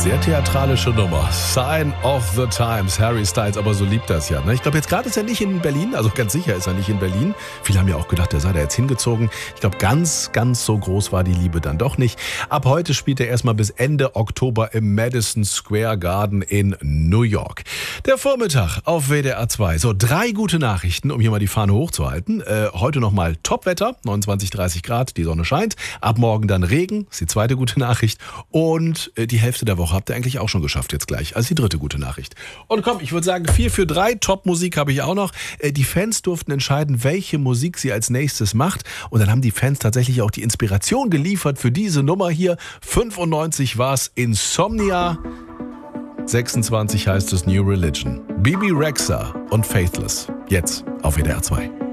Sehr theatralische Nummer. Sign of the Times, Harry Styles, aber so liebt das ja. Ne? Ich glaube, jetzt gerade ist er nicht in Berlin, also ganz sicher ist er nicht in Berlin. Viele haben ja auch gedacht, er sei da jetzt hingezogen. Ich glaube, ganz so groß war die Liebe dann doch nicht. Ab heute spielt er erstmal bis Ende Oktober im Madison Square Garden in New York. Der Vormittag auf WDR 2. So, 3 gute Nachrichten, um hier mal die Fahne hochzuhalten. Heute nochmal Topwetter, 29, 30 Grad, die Sonne scheint. Ab morgen dann Regen, ist die zweite gute Nachricht. Und die Hälfte der Woche habt ihr eigentlich auch schon geschafft jetzt gleich. Also die dritte gute Nachricht. Und komm, ich würde sagen 4 für 3. Top-Musik habe ich auch noch. Die Fans durften entscheiden, welche Musik sie als nächstes macht. Und dann haben die Fans tatsächlich auch die Inspiration geliefert für diese Nummer hier. 95 war es Insomnia. 26 heißt es New Religion. Bibi Rexha und Faithless. Jetzt auf WDR 2.